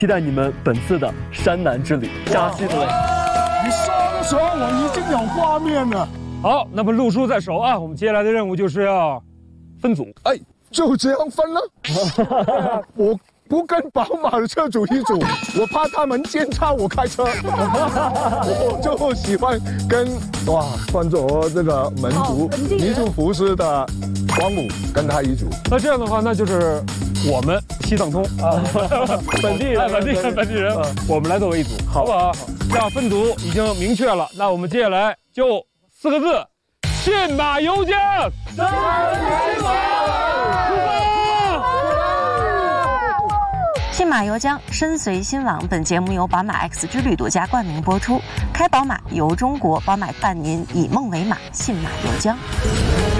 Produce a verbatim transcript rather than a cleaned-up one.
期待你们本次的山南之旅，扎西德。 你说的时候我已经有画面了。 好，那么路书在手啊，我们接下来的任务就是要分组。 哎，就这样分了？我不跟宝马的车主一组，我怕他们监察我开车。我就喜欢跟哇穿着这个民族民族服饰的光武跟他一组。 那这样的话，那就是我们西藏通啊， 本地人， 本地人，本地人，我们来作为一组，好不好？这样分组已经明确了，那我们接下来就四个字：信马由缰。 真美好。 信马由缰，身随心往。本节目由宝马 X 之旅独家冠名播出。开宝马游中国，宝马伴您以梦为马，信马由缰。